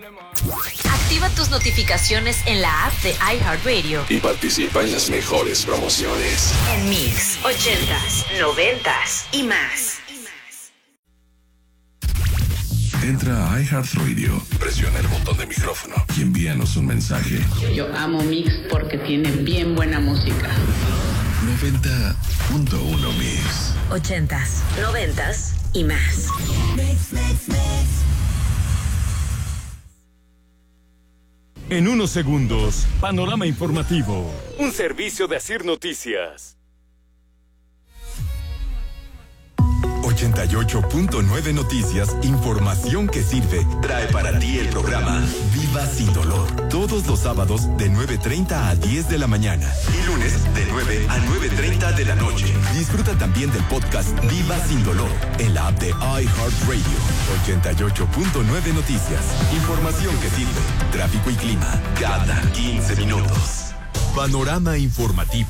Activa tus notificaciones en la app de iHeartRadio y participa en las mejores promociones. En Mix, 80s, 90s y más. Entra a iHeartRadio, presiona el botón de micrófono y envíanos un mensaje. Yo amo Mix porque tiene bien buena música. 90.1 Mix. 80s, 90s y más. En unos segundos, Panorama Informativo, un servicio de Asir Noticias. 88.9 Noticias, información que sirve, trae para ti el programa Viva Sin Dolor. Todos los sábados de 9:30 a 10 de la mañana y lunes de 9 a 9:30 de la noche. Disfruta también del podcast Viva Sin Dolor en la app de iHeartRadio. 88.9 Noticias, información que sirve, tráfico y clima cada 15 minutos. Panorama Informativo.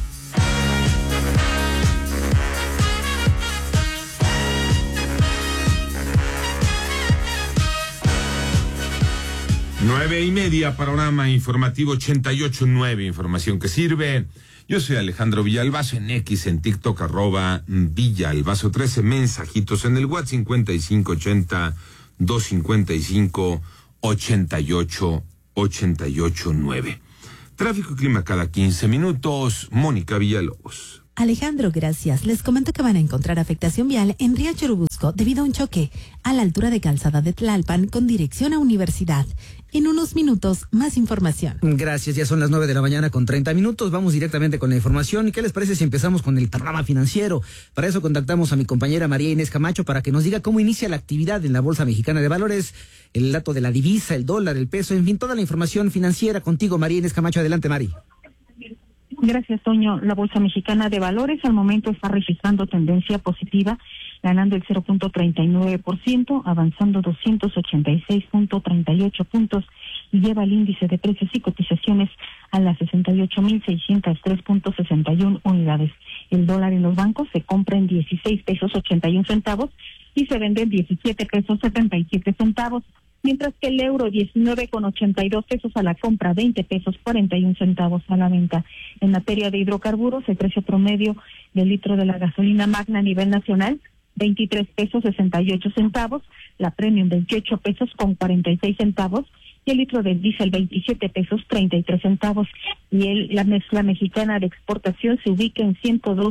Nueve y media, Panorama Informativo 88.9, información que sirve. Yo soy Alejandro Villalbazo, en X, en TikTok, @Villalbazo 13, mensajitos en el WhatsApp 5580-255-8889. Tráfico y clima cada 15 minutos, Mónica Villalobos. Alejandro, gracias. Les comento que van a encontrar afectación vial en Río Churubusco debido a un choque a la altura de Calzada de Tlalpan con dirección a Universidad. En unos minutos, más información. Gracias, ya son las 9 de la mañana con 30 minutos. Vamos directamente con la información. ¿Qué les parece si empezamos con el panorama financiero? Para eso contactamos a mi compañera María Inés Camacho para que nos diga cómo inicia la actividad en la Bolsa Mexicana de Valores, el dato de la divisa, el dólar, el peso, en fin, toda la información financiera. Contigo, María Inés Camacho. Adelante, Mari. Gracias, Toño. La Bolsa Mexicana de Valores al momento está registrando tendencia positiva, ganando el 0.39%, avanzando 286.38 puntos y lleva el índice de precios y cotizaciones a las 68.603.61 unidades. El dólar en los bancos se compra en 16 pesos 81 centavos y se vende en 17 pesos 77 centavos. Mientras que el euro 19,82 pesos a la compra, 20 pesos 41 centavos a la venta. En materia de hidrocarburos, el precio promedio del litro de la gasolina magna a nivel nacional, 23 pesos 68 centavos, la premium 28 pesos con 46 centavos y el litro del diésel 27 pesos 33 centavos. Y la mezcla mexicana de exportación se ubica en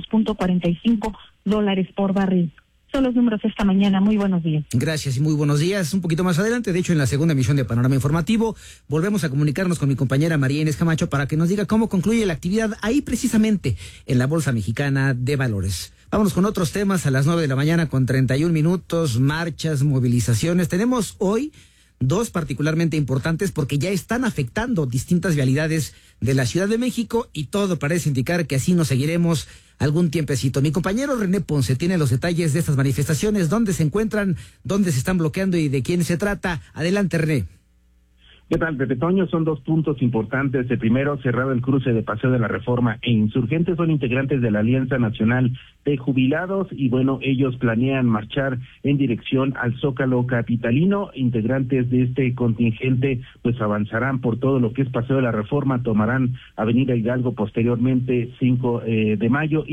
$102.45 por barril. Son los números esta mañana. Muy buenos días. Gracias y muy buenos días. Un poquito más adelante, de hecho, en la segunda emisión de Panorama Informativo, volvemos a comunicarnos con mi compañera María Inés Camacho para que nos diga cómo concluye la actividad ahí precisamente en la Bolsa Mexicana de Valores. Vámonos con otros temas a las 9 de la mañana con 31 minutos, marchas, movilizaciones. Tenemos hoy dos particularmente importantes porque ya están afectando distintas vialidades de la Ciudad de México y todo parece indicar que así nos seguiremos algún tiempecito. Mi compañero René Ponce tiene los detalles de estas manifestaciones, dónde se encuentran, dónde se están bloqueando y de quién se trata. Adelante, René. ¿Qué tal, Pepe Toño? Son dos puntos importantes. El primero, cerrado el cruce de Paseo de la Reforma e Insurgentes, son integrantes de la Alianza Nacional de Jubilados y bueno, ellos planean marchar en dirección al Zócalo capitalino. Integrantes de este contingente pues avanzarán por todo lo que es Paseo de la Reforma, tomarán Avenida Hidalgo posteriormente 5 de mayo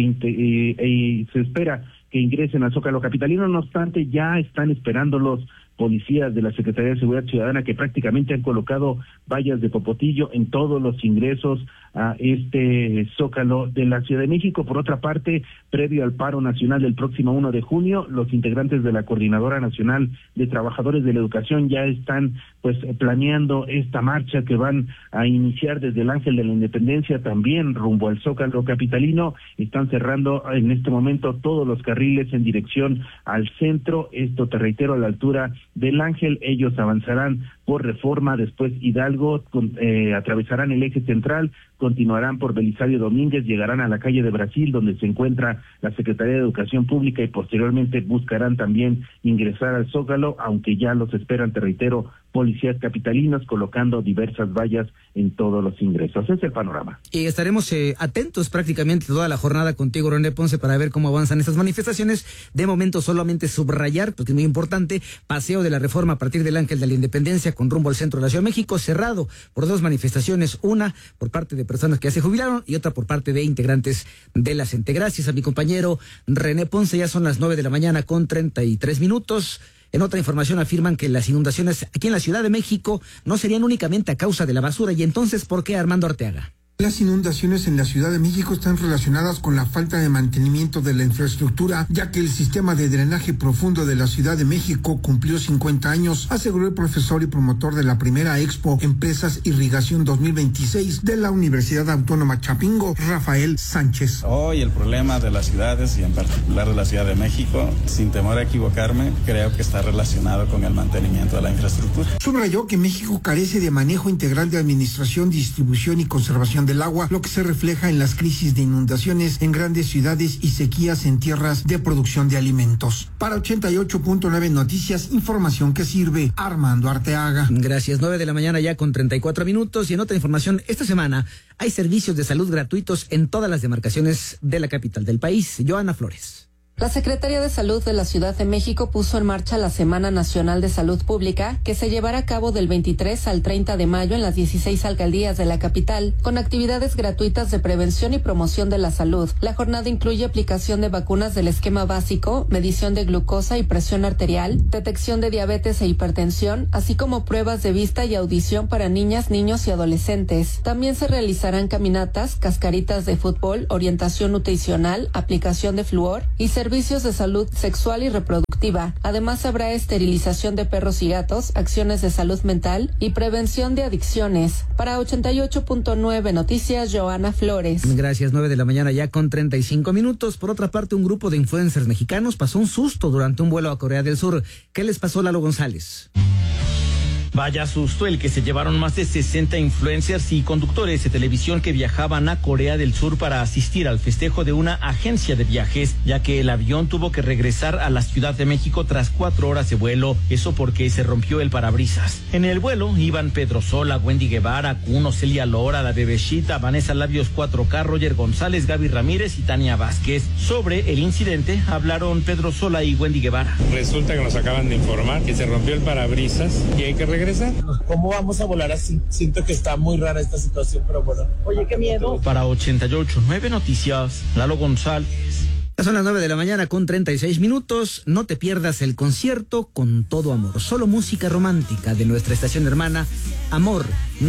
y se espera que ingresen al Zócalo capitalino. No obstante, ya están esperando los policías de la Secretaría de Seguridad Ciudadana que prácticamente han colocado vallas de popotillo en todos los ingresos a este Zócalo de la Ciudad de México. Por otra parte, previo al paro nacional del próximo 1 de junio, los integrantes de la Coordinadora Nacional de Trabajadores de la Educación ya están pues planeando esta marcha que van a iniciar desde el Ángel de la Independencia también rumbo al Zócalo capitalino. Están cerrando en este momento todos los carriles en dirección al centro, esto te reitero, a la altura del Ángel. Ellos avanzarán por Reforma, después Hidalgo, atravesarán el eje central, continuarán por Belisario Domínguez, llegarán a la calle de Brasil, donde se encuentra la Secretaría de Educación Pública, y posteriormente buscarán también ingresar al Zócalo, aunque ya los esperan, te reitero, policías capitalinos colocando diversas vallas en todos los ingresos. Ese es el panorama. Y estaremos atentos prácticamente toda la jornada contigo, René Ponce, para ver cómo avanzan estas manifestaciones. De momento solamente subrayar, porque es muy importante, Paseo de la Reforma a partir del Ángel de la Independencia con rumbo al centro de la Ciudad de México, cerrado por dos manifestaciones, una por parte de personas que ya se jubilaron y otra por parte de integrantes de la CENTE. Gracias a mi compañero René Ponce, ya son las 9:33 a.m. En otra información afirman que las inundaciones aquí en la Ciudad de México no serían únicamente a causa de la basura. ¿Y entonces por qué, Armando Arteaga? Las inundaciones en la Ciudad de México están relacionadas con la falta de mantenimiento de la infraestructura, ya que el sistema de drenaje profundo de la Ciudad de México cumplió 50 años, aseguró el profesor y promotor de la primera Expo Empresas Irrigación 2026 de la Universidad Autónoma Chapingo, Rafael Sánchez. Hoy el problema de las ciudades y en particular de la Ciudad de México, sin temor a equivocarme, creo que está relacionado con el mantenimiento de la infraestructura. Subrayó que México carece de manejo integral de administración, distribución y conservación del agua, lo que se refleja en las crisis de inundaciones en grandes ciudades y sequías en tierras de producción de alimentos. Para 88.9 Noticias, información que sirve, Armando Arteaga. Gracias, 9:34 a.m. Y en otra información, esta semana hay servicios de salud gratuitos en todas las demarcaciones de la capital del país. Joana Flores. La Secretaría de Salud de la Ciudad de México puso en marcha la Semana Nacional de Salud Pública, que se llevará a cabo del 23 al 30 de mayo en las 16 alcaldías de la capital, con actividades gratuitas de prevención y promoción de la salud. La jornada incluye aplicación de vacunas del esquema básico, medición de glucosa y presión arterial, detección de diabetes e hipertensión, así como pruebas de vista y audición para niñas, niños y adolescentes. También se realizarán caminatas, cascaritas de fútbol, orientación nutricional, aplicación de flúor y servicios de salud sexual y reproductiva. Además, habrá esterilización de perros y gatos, acciones de salud mental y prevención de adicciones. Para 88.9 Noticias, Joana Flores. Gracias, 9:35 a.m. Por otra parte, un grupo de influencers mexicanos pasó un susto durante un vuelo a Corea del Sur. ¿Qué les pasó, Lalo González? Vaya susto el que se llevaron más de 60 influencers y conductores de televisión que viajaban a Corea del Sur para asistir al festejo de una agencia de viajes, ya que el avión tuvo que regresar a la Ciudad de México tras 4 horas de vuelo, eso porque se rompió el parabrisas. En el vuelo iban Pedro Sola, Wendy Guevara, Kuno, Celia Lora, La Bebeshita, Vanessa Labios 4K, Roger González, Gaby Ramírez y Tania Vázquez. Sobre el incidente hablaron Pedro Sola y Wendy Guevara. Resulta que nos acaban de informar que se rompió el parabrisas y hay que regresar. ¿Cómo vamos a volar así? Siento que está muy rara esta situación, pero bueno. Oye, qué miedo. Para 88.9 Noticias, Lalo González. Ya son las 9:36 a.m. No te pierdas el concierto Con Todo Amor. Solo música romántica de nuestra estación hermana Amor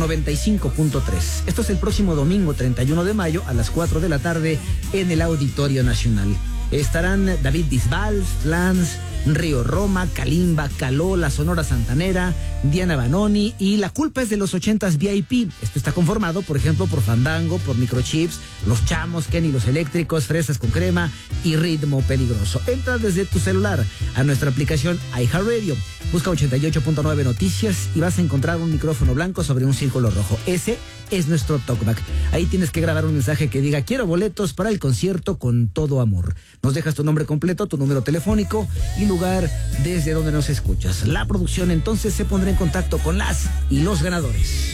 95.3. Esto es el próximo domingo 31 de mayo a las 4 de la tarde en el Auditorio Nacional. Estarán David Bisbal, Flans, Río Roma, Kalimba, Caló, La Sonora Santanera, Diana Banoni y La Culpa es de los 80s VIP. Esto está conformado, por ejemplo, por Fandango, por Microchips, Los Chamos, Kenny Los Eléctricos, Fresas con Crema y Ritmo Peligroso. Entra desde tu celular a nuestra aplicación iHeartRadio. Busca 88.9 Noticias y vas a encontrar un micrófono blanco sobre un círculo rojo. Ese es nuestro talkback. Ahí tienes que grabar un mensaje que diga: quiero boletos para el concierto Con Todo Amor. Nos dejas tu nombre completo, tu número telefónico y lugar desde donde nos escuchas. La producción entonces se pondrá en contacto con las y los ganadores.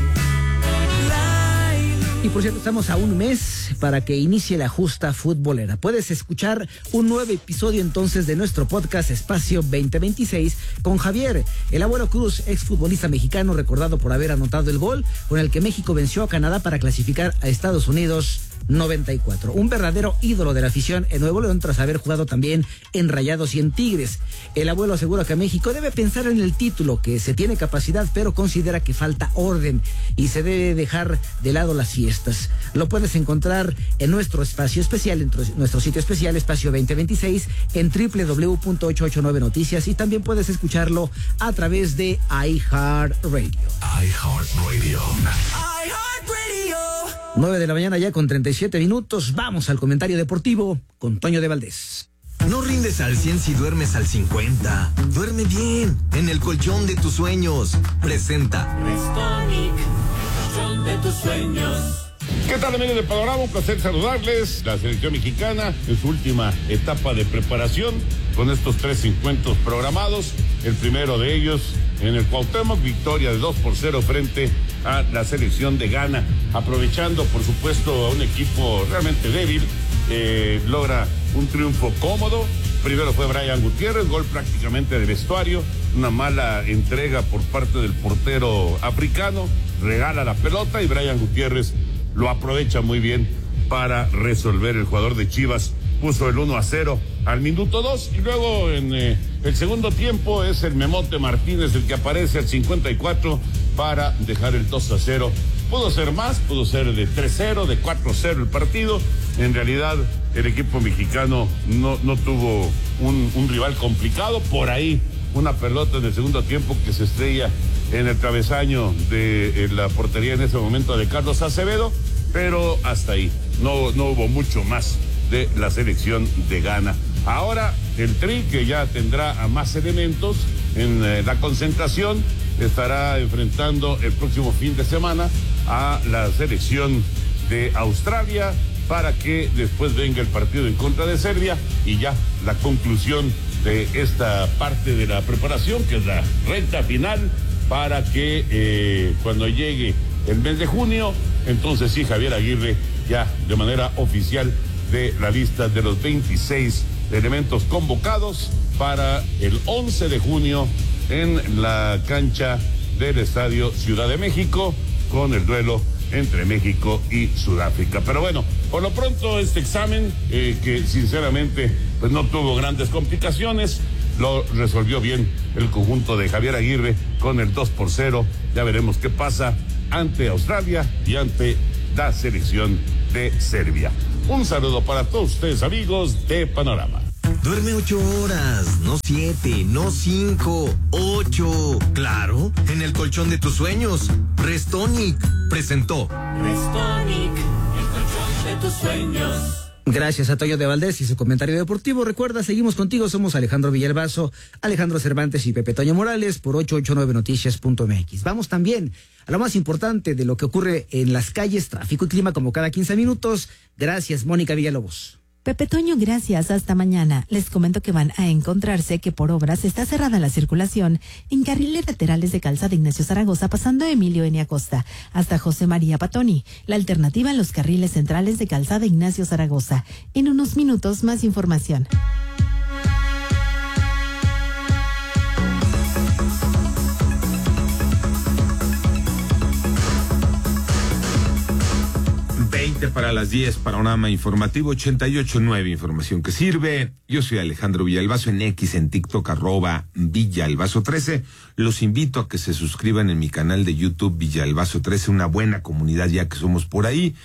Y por cierto, estamos a un mes para que inicie la justa futbolera. Puedes escuchar un nuevo episodio entonces de nuestro podcast Espacio 2026 con Javier, el abuelo Cruz, exfutbolista mexicano recordado por haber anotado el gol con el que México venció a Canadá para clasificar a Estados Unidos 94. Un verdadero ídolo de la afición en Nuevo León tras haber jugado también en Rayados y en Tigres. El abuelo asegura que México debe pensar en el título, que se tiene capacidad, pero considera que falta orden y se debe dejar de lado las fiestas. Lo puedes encontrar en nuestro espacio especial, en nuestro sitio especial Espacio 2026 en www.889 Noticias y también puedes escucharlo a través de iHeartRadio. iHeartRadio. 9:37 ya con 37 minutos. Vamos al comentario deportivo con Toño de Valdés. No rindes al 100 si duermes al 50. Duerme bien, en el colchón de tus sueños. Presenta Restonic, colchón de tus sueños. ¿Qué tal, amigos de Panorama? Un placer saludarles. La selección mexicana en su última etapa de preparación con estos 3 encuentros programados. el primero de ellos en el Cuauhtémoc, victoria de 2-0 frente a la selección de Ghana, aprovechando por supuesto a un equipo realmente débil, logra un triunfo cómodo. Primero fue Brian Gutiérrez, gol prácticamente de vestuario, una mala entrega por parte del portero africano, regala la pelota y Brian Gutiérrez lo aprovecha muy bien para resolver. El jugador de Chivas puso el 1-0 al minuto 2 y luego en el segundo tiempo es el Memote Martínez el que aparece al 54 para dejar el 2-0. Pudo ser más, pudo ser de 3-0, de 4-0 el partido. En realidad el equipo mexicano no tuvo un rival complicado. Por ahí una pelota en el segundo tiempo que se estrella en el travesaño de la portería en ese momento de Carlos Acevedo, pero hasta ahí no hubo mucho más de la selección de Ghana. Ahora el Tri, que ya tendrá a más elementos en la concentración, estará enfrentando el próximo fin de semana a la selección de Australia para que después venga el partido en contra de Serbia y ya la conclusión de esta parte de la preparación, que es la recta final, para que cuando llegue el mes de junio, entonces sí, Javier Aguirre ya de manera oficial de la lista de los 26 elementos convocados para el 11 de junio en la cancha del Estadio Ciudad de México con el duelo entre México y Sudáfrica. Pero bueno, por lo pronto este examen que sinceramente pues no tuvo grandes complicaciones, lo resolvió bien el conjunto de Javier Aguirre con el 2-0. Ya veremos qué pasa ante Australia y ante la selección de Serbia. Un saludo para todos ustedes, amigos de Panorama. Duerme 8 horas, no 7, no 5, 8. Claro, en el colchón de tus sueños. Restonic presentó. Restonic, el colchón de tus sueños. Gracias a Toño de Valdés y su comentario deportivo. Recuerda, seguimos contigo, somos Alejandro Villalbazo, Alejandro Cervantes y Pepe Toño Morales por 889noticias.mx. Vamos también a lo más importante de lo que ocurre en las calles, tráfico y clima como cada 15 minutos. Gracias, Mónica Villalobos. Pepe Toño, gracias. Hasta mañana. Les comento que van a encontrarse que por obras está cerrada la circulación en carriles laterales de Calzada Ignacio Zaragoza, pasando Emilio N. Acosta hasta José María Patoni. La alternativa en los carriles centrales de Calzada Ignacio Zaragoza. En unos minutos, más información. Para las 10, panorama informativo 88.9, información que sirve. Yo soy Alejandro Villalbazo, en X, en TikTok, @Villalbazo13. Los invito a que se suscriban en mi canal de YouTube Villalbazo13, una buena comunidad ya que somos por ahí.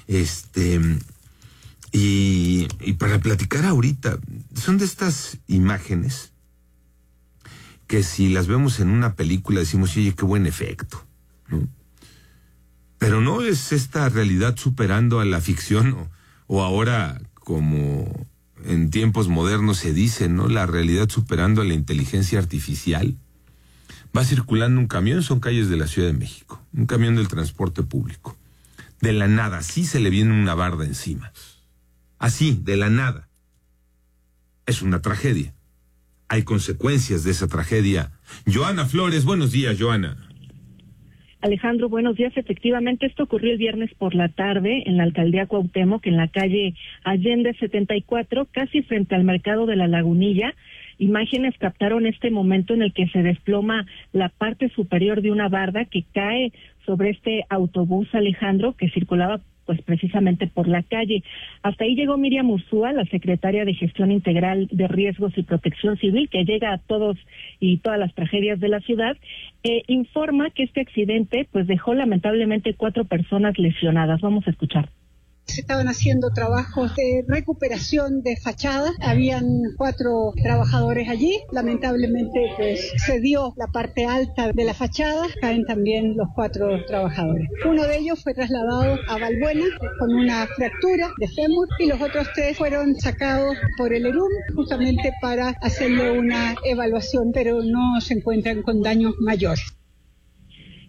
Y para platicar ahorita, son de estas imágenes que si las vemos en una película decimos, oye, qué buen efecto, ¿no? Pero no es esta realidad superando a la ficción o ahora, como en tiempos modernos se dice, ¿no? La realidad superando a la inteligencia artificial. Va circulando un camión, son calles de la Ciudad de México, un camión del transporte público. De la nada, así se le viene una barda encima. Así, de la nada. Es una tragedia. Hay consecuencias de esa tragedia. Joana Flores, buenos días, Joana. Alejandro, buenos días. Efectivamente, esto ocurrió el viernes por la tarde en la alcaldía Cuauhtémoc, en la calle Allende 74, casi frente al mercado de la Lagunilla. Imágenes captaron este momento en el que se desploma la parte superior de una barda que cae sobre este autobús, Alejandro, que circulaba pues precisamente por la calle. Hasta ahí llegó Miriam Ursúa, la secretaria de Gestión Integral de Riesgos y Protección Civil, que llega a todos y todas las tragedias de la ciudad. Informa que este accidente pues dejó lamentablemente 4 personas lesionadas. Vamos a escuchar. Se estaban haciendo trabajos de recuperación de fachada, habían 4 trabajadores allí, lamentablemente pues se dio la parte alta de la fachada, caen también los 4 trabajadores. Uno de ellos fue trasladado a Valbuena con una fractura de fémur y los otros 3 fueron sacados por el ERUM justamente para hacerle una evaluación, pero no se encuentran con daños mayores.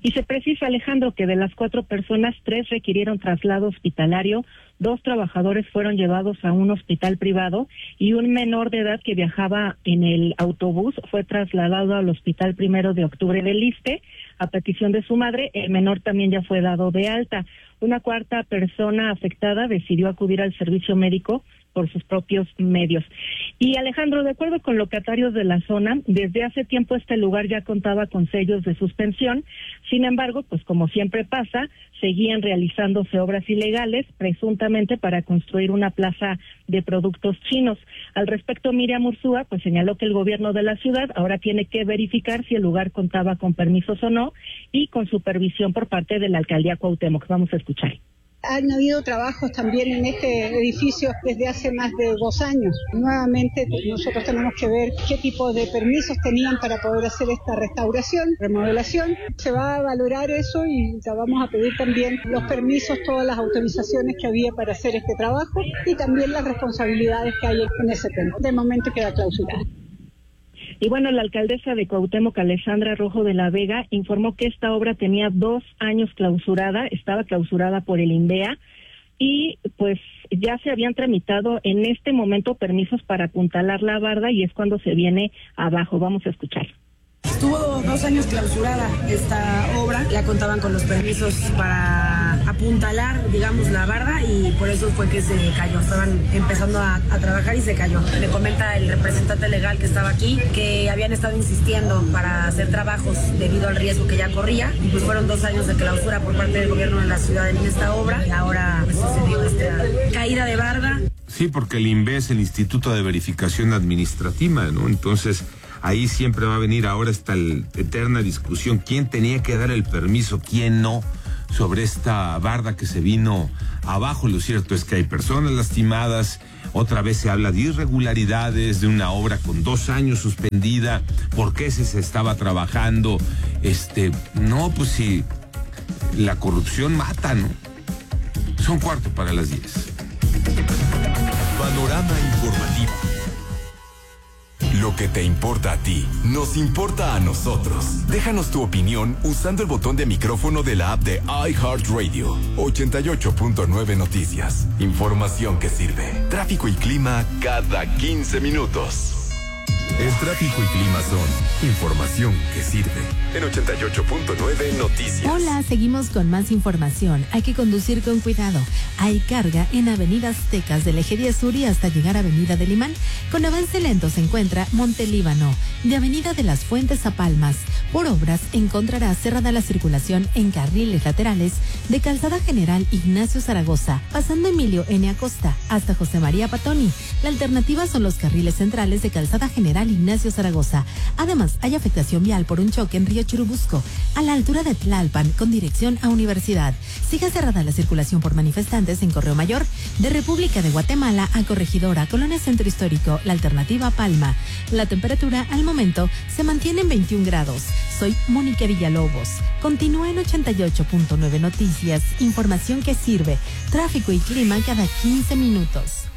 Y se precisa, Alejandro, que de las 4 personas, 3 requirieron traslado hospitalario, 2 trabajadores fueron llevados a un hospital privado y un menor de edad que viajaba en el autobús fue trasladado al Hospital 1 de Octubre del Ixte a petición de su madre. El menor también ya fue dado de alta. Una 4ª persona afectada decidió acudir al servicio médico por sus propios medios. Y Alejandro, de acuerdo con locatarios de la zona, desde hace tiempo este lugar ya contaba con sellos de suspensión. Sin embargo, pues como siempre pasa, seguían realizándose obras ilegales, presuntamente para construir una plaza de productos chinos. Al respecto, Miriam Urzúa pues señaló que el gobierno de la ciudad ahora tiene que verificar si el lugar contaba con permisos o no y con supervisión por parte de la alcaldía Cuauhtémoc. Vamos a escuchar. Han habido trabajos también en este edificio desde hace más de 2 años. Nuevamente nosotros tenemos que ver qué tipo de permisos tenían para poder hacer esta restauración, remodelación. Se va a valorar eso y ya vamos a pedir también los permisos, todas las autorizaciones que había para hacer este trabajo y también las responsabilidades que hay en ese tema. De momento queda clausurado. Y bueno, la alcaldesa de Cuauhtémoc, Alessandra Rojo de la Vega, informó que esta obra tenía 2 años clausurada, estaba clausurada por el INDEA y pues ya se habían tramitado en este momento permisos para apuntalar la barda y es cuando se viene abajo. Vamos a escuchar. Estuvo 2 años clausurada esta obra, ya contaban con los permisos para apuntalar, digamos, la barda y por eso fue que se cayó. Estaban empezando a trabajar y se cayó. Le comenta el representante legal que estaba aquí que habían estado insistiendo para hacer trabajos debido al riesgo que ya corría y pues fueron 2 años de clausura por parte del gobierno de la ciudad en esta obra y ahora pues sucedió esta caída de barda. Sí, porque el INVE es el Instituto de Verificación Administrativa, ¿no? Entonces ahí siempre va a venir ahora esta eterna discusión, quién tenía que dar el permiso, quién no, sobre esta barda que se vino abajo. Lo cierto es que hay personas lastimadas, otra vez se habla de irregularidades, de una obra con 2 años suspendida, ¿por qué se estaba trabajando? No, pues si la corrupción mata, ¿no? Son 10:15. Panorama informativo. Lo que te importa a ti, nos importa a nosotros. Déjanos tu opinión usando el botón de micrófono de la app de iHeartRadio. 88.9 Noticias. Información que sirve. Tráfico y clima cada 15 minutos. El tráfico y clima son información que sirve. En 88.9 Noticias. Hola, seguimos con más información. Hay que conducir con cuidado. Hay carga en Avenida Aztecas del Eje 10 Sur y hasta llegar a Avenida del Imán. Con avance lento se encuentra Monte Líbano. De Avenida de las Fuentes a Palmas. Por obras encontrará cerrada la circulación en carriles laterales de Calzada General Ignacio Zaragoza, pasando Emilio N. Acosta hasta José María Patoni. La alternativa son los carriles centrales de Calzada General Ignacio Zaragoza. Además, hay afectación vial por un choque en Río Churubusco, a la altura de Tlalpan, con dirección a Universidad. Sigue cerrada la circulación por manifestantes en Correo Mayor, de República de Guatemala a Corregidora, Colonia Centro Histórico, la alternativa Palma. La temperatura al momento se mantiene en 21 grados. Soy Mónica Villalobos. Continúa en 88.9 Noticias, información que sirve. Tráfico y clima cada 15 minutos.